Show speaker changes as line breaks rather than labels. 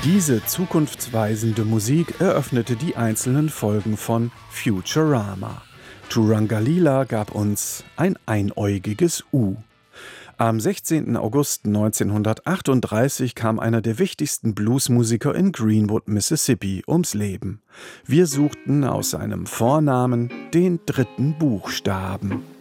Diese zukunftsweisende Musik eröffnete die einzelnen Folgen von Futurama. Turangalila gab uns ein einäugiges U. Am 16. August 1938 kam einer der wichtigsten Bluesmusiker in Greenwood, Mississippi, ums Leben. Wir suchten aus seinem Vornamen den dritten Buchstaben.